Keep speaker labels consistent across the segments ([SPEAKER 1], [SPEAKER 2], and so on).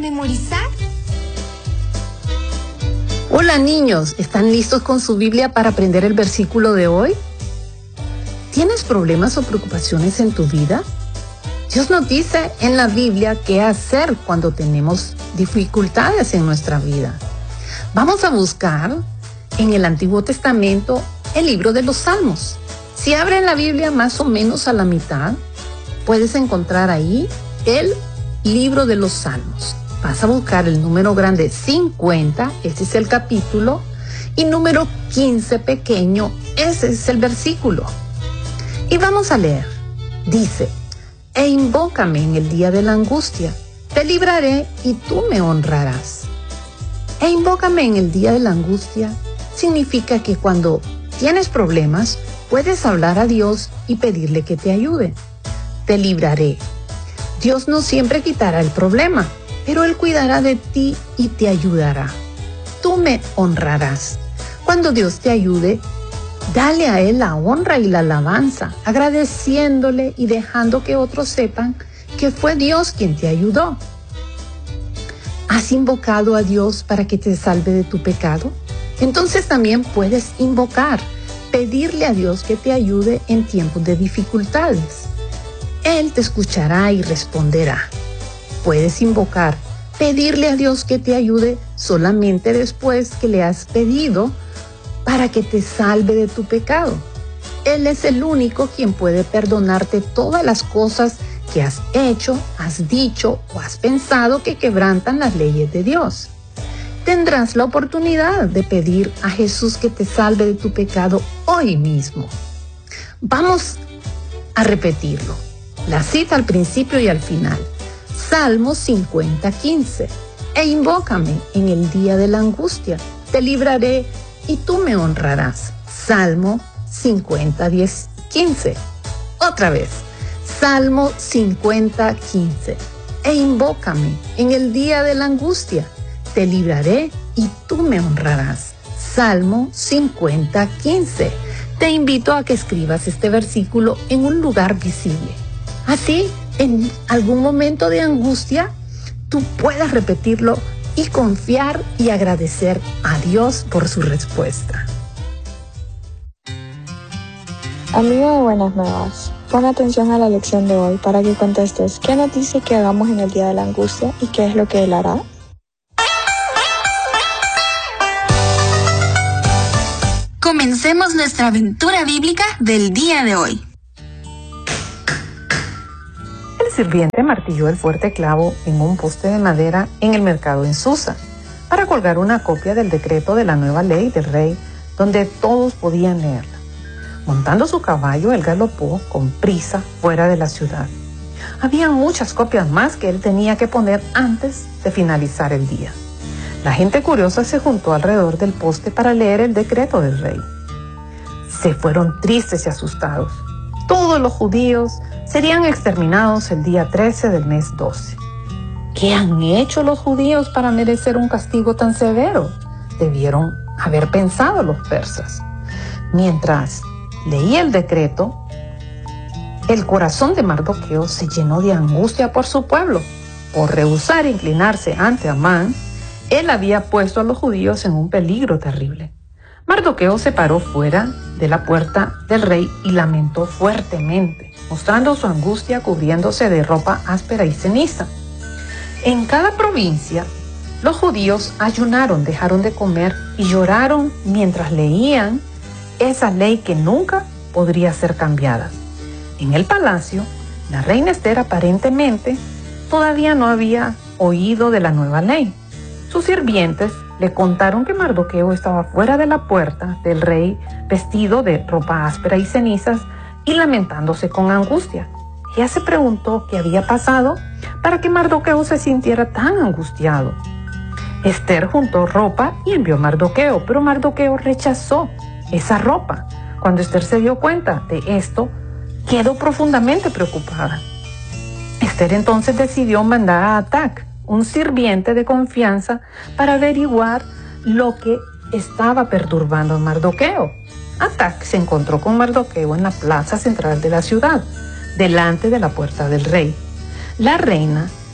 [SPEAKER 1] memorizar.
[SPEAKER 2] Hola niños, ¿están listos con su Biblia para aprender el versículo de hoy? ¿Tienes problemas o preocupaciones en tu vida? Dios nos dice en la Biblia qué hacer cuando tenemos dificultades en nuestra vida. Vamos a buscar en el Antiguo Testamento el libro de los Salmos. Si abren la Biblia más o menos a la mitad, puedes encontrar ahí el libro de los Salmos. Vas a buscar el número grande 50, ese es el capítulo, y número 15 pequeño, ese es el versículo. Y vamos a leer. Dice: e invócame en el día de la angustia, te libraré y tú me honrarás. E invócame en el día de la angustia significa que cuando tienes problemas, puedes hablar a Dios y pedirle que te ayude. Te libraré. Dios no siempre quitará el problema, pero Él cuidará de ti y te ayudará. Tú me honrarás. Cuando Dios te ayude, dale a Él la honra y la alabanza, agradeciéndole y dejando que otros sepan que fue Dios quien te ayudó. ¿Has invocado a Dios para que te salve de tu pecado? Entonces también puedes invocar, pedirle a Dios que te ayude en tiempos de dificultades. Él te escuchará y responderá. Puedes invocar, pedirle a Dios que te ayude solamente después que le has pedido para que te salve de tu pecado. Él es el único quien puede perdonarte todas las cosas que has hecho, has dicho o has pensado que quebrantan las leyes de Dios. Tendrás la oportunidad de pedir a Jesús que te salve de tu pecado hoy mismo. Vamos a repetirlo. La cita al principio y al final. Salmo 50:15. E invócame en el día de la angustia, te libraré y tú me honrarás. Salmo 50:15. Otra vez. Salmo 50:15. E invócame en el día de la angustia, te libraré y tú me honrarás. Salmo 50:15. Te invito a que escribas este versículo en un lugar visible. Así, en algún momento de angustia, tú puedas repetirlo y confiar y agradecer a Dios por su respuesta.
[SPEAKER 3] Amigo de Buenas Nuevas, pon atención a la lección de hoy para que contestes qué nos dice que hagamos en el día de la angustia y qué es lo que Él hará.
[SPEAKER 1] Comencemos nuestra aventura bíblica del día de hoy.
[SPEAKER 2] El sirviente martilló el fuerte clavo en un poste de madera en el mercado en Susa para colgar una copia del decreto de la nueva ley del rey, donde todos podían leerla. Montando su caballo, él galopó con prisa fuera de la ciudad. Había muchas copias más que él tenía que poner antes de finalizar el día. La gente curiosa se juntó alrededor del poste para leer el decreto del rey. Se fueron tristes y asustados. Todos los judíos serían exterminados el día 13 del mes 12. ¿Qué han hecho los judíos para merecer un castigo tan severo? Debieron haber pensado los persas. Mientras leía el decreto, el corazón de Mardoqueo se llenó de angustia por su pueblo. Por rehusar inclinarse ante Amán, él había puesto a los judíos en un peligro terrible. Mardoqueo se paró fuera de la puerta del rey y lamentó fuertemente, mostrando su angustia cubriéndose de ropa áspera y ceniza. En cada provincia, los judíos ayunaron, dejaron de comer y lloraron mientras leían esa ley que nunca podría ser cambiada. En el palacio, la reina Esther aparentemente todavía no había oído de la nueva ley. Sus sirvientes le contaron que Mardoqueo estaba fuera de la puerta del rey, vestido de ropa áspera y cenizas y lamentándose con angustia. Ella se preguntó qué había pasado para que Mardoqueo se sintiera tan angustiado. Esther juntó ropa y envió a Mardoqueo, pero Mardoqueo rechazó esa ropa. Cuando Esther se dio cuenta de esto, quedó profundamente preocupada. Esther entonces decidió mandar a Atac, un sirviente de confianza, para averiguar lo que estaba perturbando a Mardoqueo. Atac se encontró con Mardoqueo en la plaza central de la ciudad, delante de la puerta del rey. La reina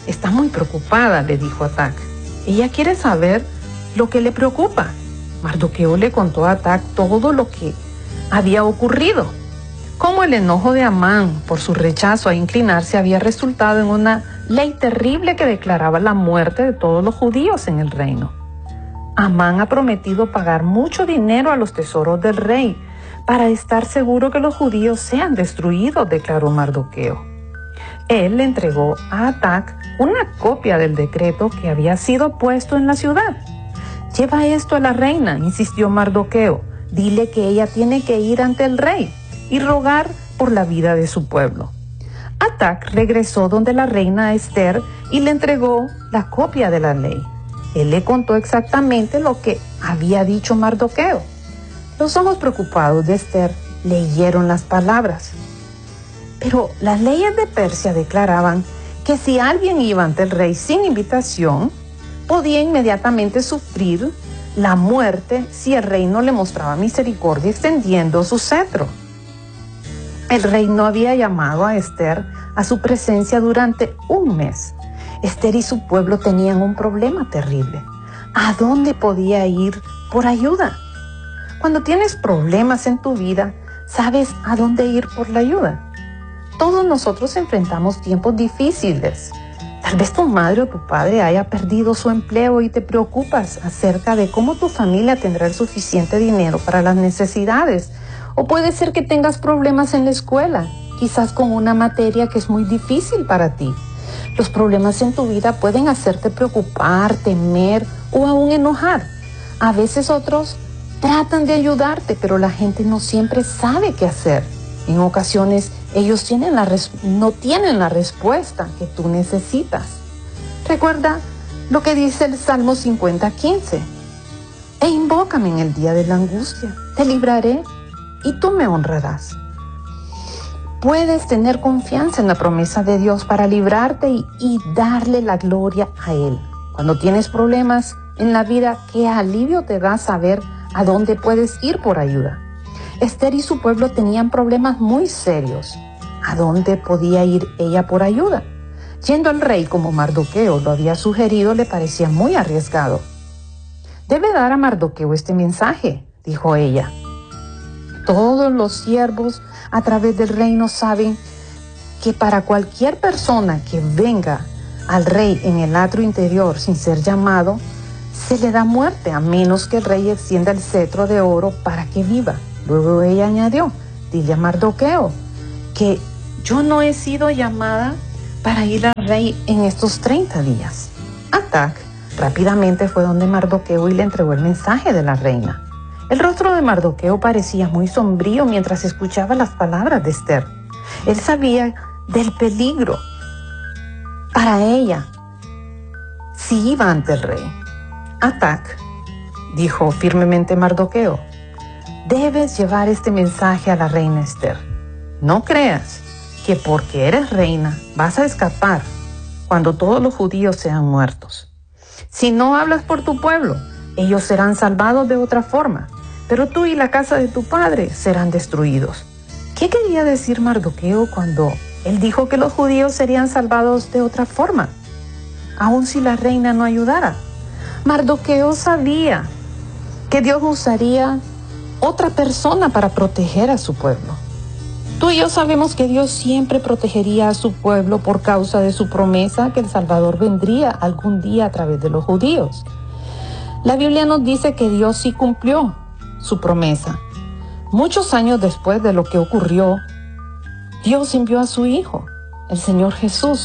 [SPEAKER 2] está muy preocupada, le dijo Atac. Ella quiere saber lo que le preocupa. Mardoqueo le contó a Atac todo lo que había ocurrido, cómo el enojo de Amán por su rechazo a inclinarse había resultado en una ley terrible que declaraba la muerte de todos los judíos en el reino. Amán ha prometido pagar mucho dinero a los tesoros del rey para estar seguro que los judíos sean destruidos, declaró Mardoqueo. Él le entregó a Atac una copia del decreto que había sido puesto en la ciudad. «Lleva esto a la reina», insistió Mardoqueo. «Dile que ella tiene que ir ante el rey y rogar por la vida de su pueblo». Atac regresó donde la reina Esther y le entregó la copia de la ley. Él le contó exactamente lo que había dicho Mardoqueo. Los ojos preocupados de Esther leyeron las palabras. Pero las leyes de Persia declaraban que si alguien iba ante el rey sin invitación, podía inmediatamente sufrir la muerte si el rey no le mostraba misericordia extendiendo su cetro. El rey no había llamado a Esther a su presencia durante un mes. Esther y su pueblo tenían un problema terrible. ¿A dónde podía ir por ayuda? Cuando tienes problemas en tu vida, ¿sabes a dónde ir por la ayuda? Todos nosotros enfrentamos tiempos difíciles. Tal vez tu madre o tu padre haya perdido su empleo y te preocupas acerca de cómo tu familia tendrá el suficiente dinero para las necesidades. O puede ser que tengas problemas en la escuela, quizás con una materia que es muy difícil para ti. Los problemas en tu vida pueden hacerte preocupar, temer o aún enojar. A veces otros tratan de ayudarte, pero la gente no siempre sabe qué hacer. En ocasiones ellos no tienen la respuesta que tú necesitas. Recuerda lo que dice el Salmo 50:15. E invócame en el día de la angustia, te libraré y tú me honrarás. Puedes tener confianza en la promesa de Dios para librarte y darle la gloria a Él. Cuando tienes problemas en la vida, qué alivio te da saber a dónde puedes ir por ayuda. Esther y su pueblo tenían problemas muy serios. ¿A dónde podía ir ella por ayuda? Yendo al rey como Mardoqueo lo había sugerido le parecía muy arriesgado. «Debe dar a Mardoqueo este mensaje», dijo ella. Todos los siervos a través del reino saben que para cualquier persona que venga al rey en el atrio interior sin ser llamado, se le da muerte a menos que el rey extienda el cetro de oro para que viva. Luego ella añadió: «Dile a Mardoqueo que yo no he sido llamada para ir al rey en estos 30 días». Atac rápidamente fue donde Mardoqueo y le entregó el mensaje de la reina. El rostro de Mardoqueo parecía muy sombrío mientras escuchaba las palabras de Esther. Él sabía del peligro para ella si iba ante el rey. «Atac», dijo firmemente Mardoqueo, «debes llevar este mensaje a la reina Esther. No creas que porque eres reina vas a escapar cuando todos los judíos sean muertos. Si no hablas por tu pueblo, ellos serán salvados de otra forma, pero tú y la casa de tu padre serán destruidos». ¿Qué quería decir Mardoqueo cuando él dijo que los judíos serían salvados de otra forma, aun si la reina no ayudara? Mardoqueo sabía que Dios usaría otra persona para proteger a su pueblo. Tú y yo sabemos que Dios siempre protegería a su pueblo por causa de su promesa que el Salvador vendría algún día a través de los judíos. La Biblia nos dice que Dios sí cumplió su promesa. Muchos años después de lo que ocurrió, Dios envió a su Hijo, el Señor Jesús.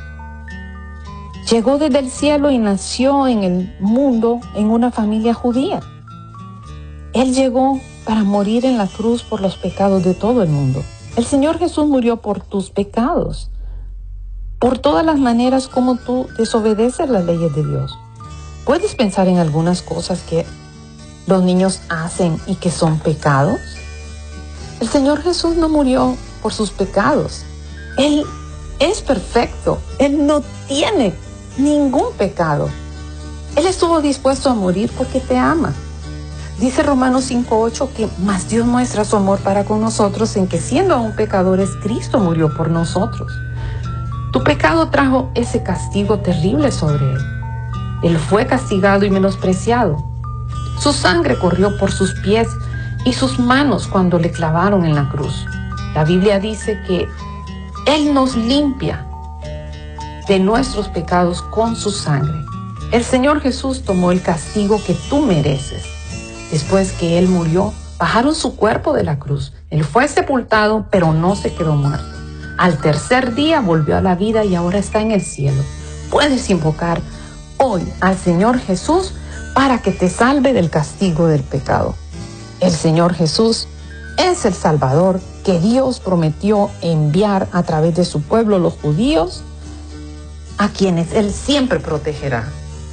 [SPEAKER 2] Llegó desde el cielo y nació en el mundo en una familia judía. Él llegó para morir en la cruz por los pecados de todo el mundo. El Señor Jesús murió por tus pecados, por todas las maneras como tú desobedeces las leyes de Dios. ¿Puedes pensar en algunas cosas que los niños hacen y que son pecados? El Señor Jesús no murió por sus pecados. Él es perfecto. Él no tiene ningún pecado. Él estuvo dispuesto a morir porque te ama. Dice Romanos 5:8 que más Dios muestra su amor para con nosotros en que siendo aún pecadores, Cristo murió por nosotros. Tu pecado trajo ese castigo terrible sobre él. Él fue castigado y menospreciado. Su sangre corrió por sus pies y sus manos cuando le clavaron en la cruz. La Biblia dice que Él nos limpia de nuestros pecados con su sangre. El Señor Jesús tomó el castigo que tú mereces. Después que Él murió, bajaron su cuerpo de la cruz. Él fue sepultado, pero no se quedó muerto. Al tercer día volvió a la vida y ahora está en el cielo. Puedes invocar hoy al Señor Jesús para que te salve del castigo del pecado. El Señor Jesús es el Salvador que Dios prometió enviar a través de su pueblo, los judíos, a quienes Él siempre protegerá.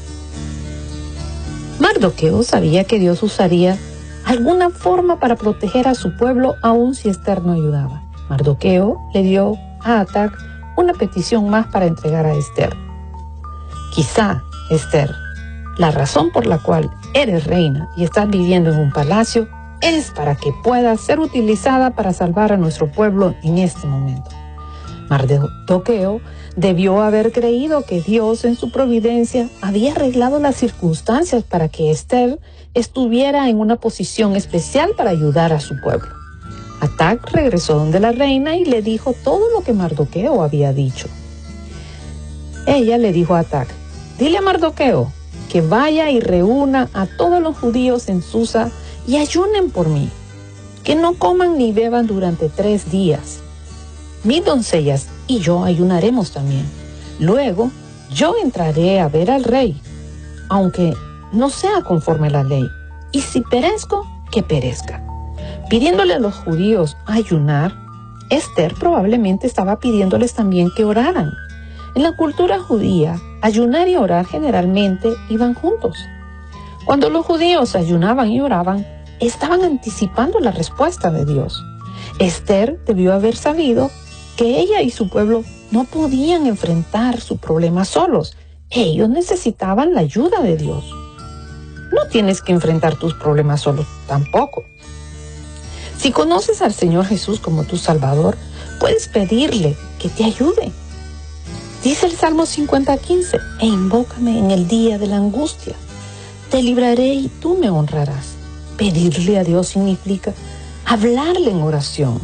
[SPEAKER 2] Mardoqueo sabía que Dios usaría alguna forma para proteger a su pueblo, aun si Esther no ayudaba. Mardoqueo le dio a Atac una petición más para entregar a Esther. Quizá, Esther, la razón por la cual eres reina y estás viviendo en un palacio es para que pueda ser utilizada para salvar a nuestro pueblo en este momento. Mardoqueo debió haber creído que Dios en su providencia había arreglado las circunstancias para que Esther estuviera en una posición especial para ayudar a su pueblo. Atac regresó donde la reina y le dijo todo lo que Mardoqueo había dicho. Ella le dijo a Atac: dile a Mardoqueo que vaya y reúna a todos los judíos en Susa y ayunen por mí, que no coman ni beban durante 3 días. Mis doncellas y yo ayunaremos también. Luego yo entraré a ver al rey, aunque no sea conforme a la ley, y si perezco, que perezca. Pidiéndole a los judíos ayunar, Esther probablemente estaba pidiéndoles también que oraran. En la cultura judía, ayunar y orar generalmente iban juntos. Cuando los judíos ayunaban y oraban, estaban anticipando la respuesta de Dios. Esther debió haber sabido que ella y su pueblo no podían enfrentar su problema solos. Ellos necesitaban la ayuda de Dios. No tienes que enfrentar tus problemas solos tampoco. Si conoces al Señor Jesús como tu Salvador, puedes pedirle que te ayude. Dice el Salmo 50:15, e invócame en el día de la angustia. Te libraré y tú me honrarás. Pedirle a Dios significa hablarle en oración.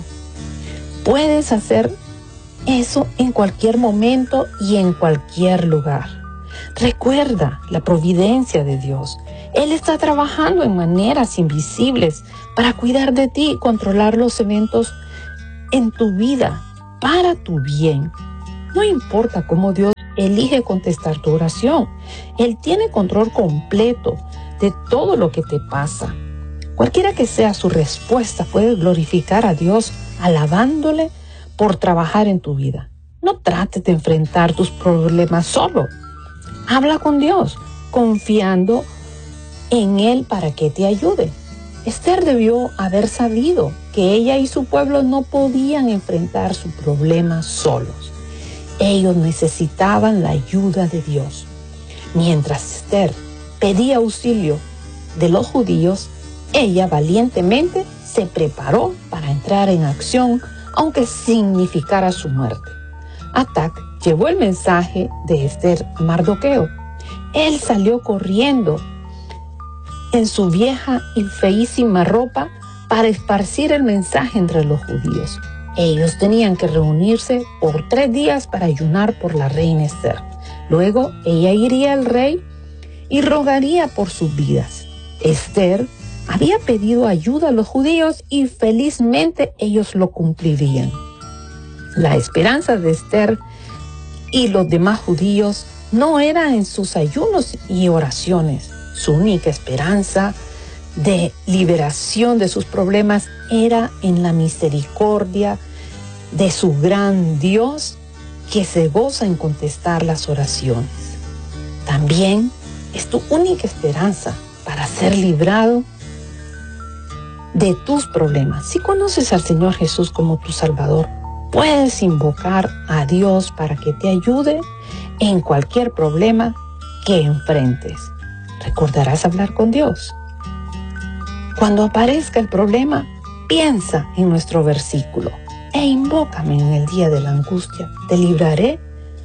[SPEAKER 2] Puedes hacer eso en cualquier momento y en cualquier lugar. Recuerda la providencia de Dios. Él está trabajando en maneras invisibles para cuidar de ti y controlar los eventos en tu vida para tu bien. No importa cómo Dios elige contestar tu oración. Él tiene control completo de todo lo que te pasa. Cualquiera que sea su respuesta, puedes glorificar a Dios alabándole por trabajar en tu vida. No trates de enfrentar tus problemas solo. Habla con Dios, confiando en Él para que te ayude. Esther debió haber sabido que ella y su pueblo no podían enfrentar su problema solos. Ellos necesitaban la ayuda de Dios. Mientras Esther pedía auxilio de los judíos, ella valientemente se preparó para entrar en acción, aunque significara su muerte. Atac llevó el mensaje de Esther a Mardoqueo. Él salió corriendo en su vieja y feísima ropa para esparcir el mensaje entre los judíos. Ellos tenían que reunirse por 3 días para ayunar por la reina Esther. Luego ella iría al rey y rogaría por sus vidas. Esther había pedido ayuda a los judíos y felizmente ellos lo cumplirían. La esperanza de Esther y los demás judíos no era en sus ayunos y oraciones. Su única esperanza de liberación de sus problemas era en la misericordia de su gran Dios, que se goza en contestar las oraciones. También es tu única esperanza para ser librado de tus problemas. Si conoces al Señor Jesús como tu Salvador, puedes invocar a Dios para que te ayude en cualquier problema que enfrentes. Recordarás hablar con Dios. Cuando aparezca el problema, piensa en nuestro versículo: e invócame en el día de la angustia, te libraré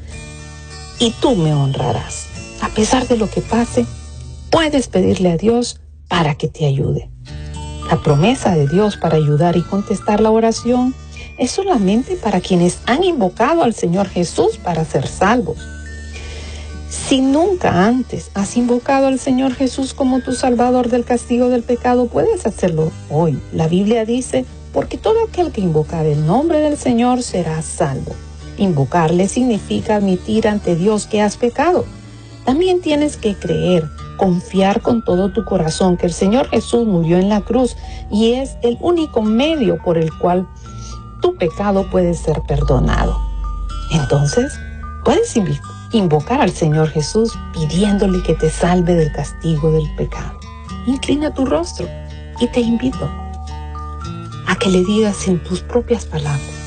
[SPEAKER 2] y tú me honrarás. A pesar de lo que pase, puedes pedirle a Dios para que te ayude. La promesa de Dios para ayudar y contestar la oración es solamente para quienes han invocado al Señor Jesús para ser salvos. Si nunca antes has invocado al Señor Jesús como tu Salvador del castigo del pecado, puedes hacerlo hoy. La Biblia dice, porque todo aquel que invocar el nombre del Señor será salvo. Invocarle significa admitir ante Dios que has pecado. También tienes que creer, confiar con todo tu corazón que el Señor Jesús murió en la cruz y es el único medio por el cual tu pecado puede ser perdonado. Entonces, puedes invocar al Señor Jesús pidiéndole que te salve del castigo del pecado. Inclina tu rostro y te invito a que le digas en tus propias palabras: